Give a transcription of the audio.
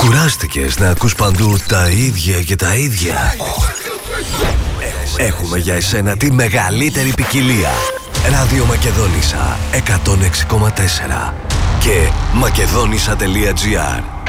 Κουράστηκες να ακούς παντού τα ίδια και τα ίδια? Έχουμε για εσένα τη μεγαλύτερη ποικιλία. Ράδιο Μακεδόνισσα 106,4 και μακεδόνισσα.gr.